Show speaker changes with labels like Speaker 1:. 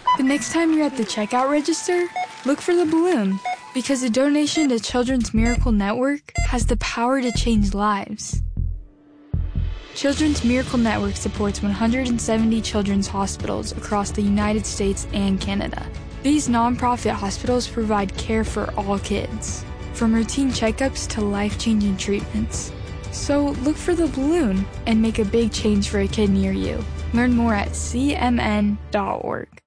Speaker 1: The next time you're at the checkout register, look for the balloon, because a donation to Children's Miracle Network has the power to change lives. Children's Miracle Network supports 170 children's hospitals across the United States and Canada. These nonprofit hospitals provide care for all kids, from routine checkups to life-changing treatments. So look for the balloon and make a big change for a kid near you. Learn more at cmn.org.